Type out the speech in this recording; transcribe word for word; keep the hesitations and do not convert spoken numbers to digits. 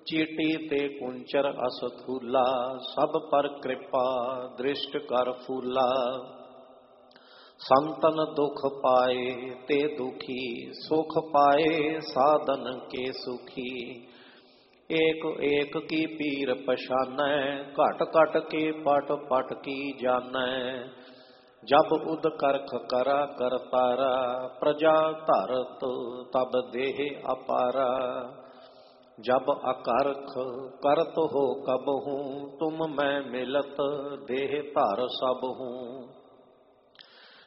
चीटी ते कुंचर असथूला, सब पर कृपा दृष्ट कर फूला। संतन दुख पाए ते दुखी, सुख पाए साधन के सुखी। एक एक की पीर पछानै, घट घट के पट पट की जानै। जब उद करख करा करतारा, प्रजा धरत तब देह अपारा। जब अकरख करत हो कब हूँ, तुम मैं मिलत देह धर सब हूँ।